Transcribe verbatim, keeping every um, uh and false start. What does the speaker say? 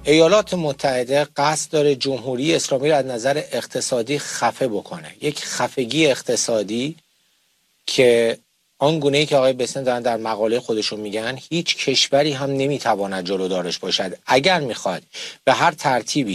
ایالات متحده قصد داره جمهوری اسلامی رو از نظر اقتصادی خفه بکنه. یک خفگی اقتصادی که آنگونه‌ای که آقای بسن دارن در مقاله خودشون میگن هیچ کشوری هم نمیتواند جلودارش باشد. اگر میخواد به هر ترتیبی